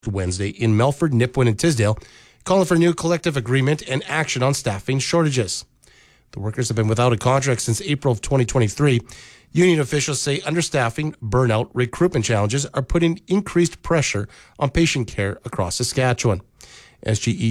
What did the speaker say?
Wednesday in Melford, Nipawin, and Tisdale, calling for a new collective agreement and action on staffing shortages. The workers have been without a contract since April of 2023. Union officials say understaffing, burnout, recruitment challenges are putting increased pressure on patient care across Saskatchewan. SGE